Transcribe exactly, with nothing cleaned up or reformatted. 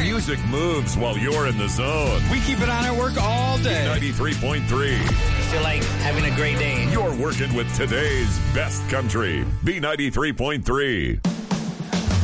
Music moves while you're in the zone. We keep it on at work all day. ninety-three point three. Feel like having a great day. You're working with today's best country. B ninety-three point three.